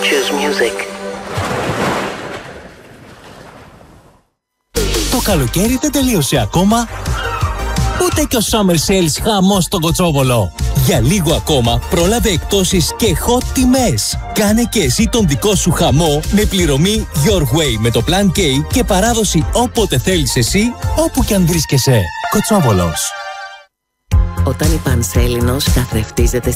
Choose music. Το καλοκαίρι δεν τελείωσε ακόμα. Ούτε και ο Summer Sales χαμός στον Κοτσόβολο. Για λίγο ακόμα πρόλαβε εκπτώσεις και hot τιμές. Κάνε και εσύ τον δικό σου χαμό με πληρωμή Your Way με το Plan K και παράδοση όποτε θέλεις εσύ, όπου κι αν βρίσκεσαι. Κοτσόβολος. Όταν η Πανσέλινος καθρεφτίζεται